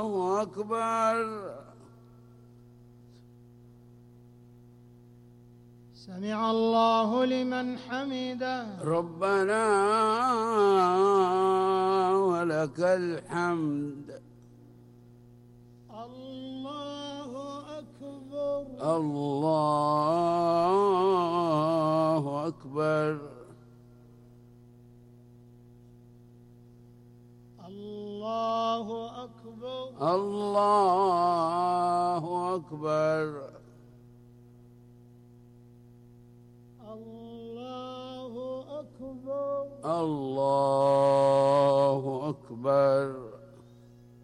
الله أكبر. سمع الله لمن حمده. ربنا ولك الحمد. الله أكبر. الله أكبر. الله أكبر. الله أكبر. الله أكبر. الله أكبر.